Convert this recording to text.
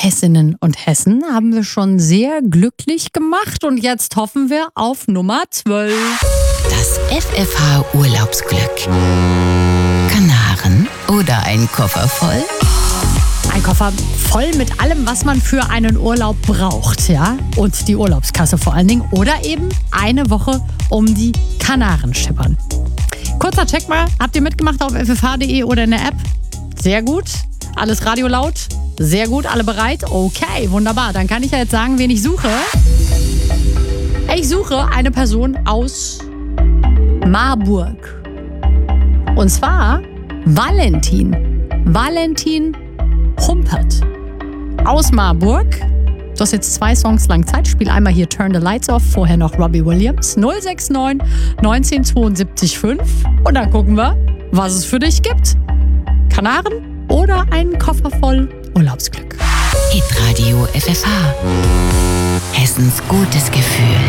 Hessinnen und Hessen haben wir schon sehr glücklich gemacht und jetzt hoffen wir auf Nummer 12. Das FFH-Urlaubsglück. Kanaren oder ein Koffer voll? Ein Koffer voll mit allem, was man für einen Urlaub braucht, ja? Und die Urlaubskasse vor allen Dingen. Oder eben eine Woche um die Kanaren schippern. Kurzer Check mal, habt ihr mitgemacht auf ffh.de oder in der App? Sehr gut. Alles Radio laut? Sehr gut. Alle bereit? Okay, wunderbar. Dann kann ich ja jetzt sagen, wen ich suche. Ich suche eine Person aus Marburg. Und zwar Valentin. Valentin Humpert. Aus Marburg. Du hast jetzt 2 Songs lang Zeit. Spiel einmal hier Turn the Lights Off, vorher noch Robbie Williams. 069 1972 5. Und dann gucken wir, was es für dich gibt. Kanaren oder einen Koffer voll Urlaubsglück. Hitradio FFH. Hessens gutes Gefühl.